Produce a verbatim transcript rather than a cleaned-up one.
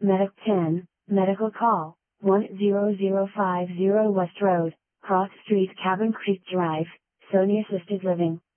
Medic ten, Medical Call, one zero zero five zero West Road, Cross Street, Cabin Creek Drive, Sony Assisted Living.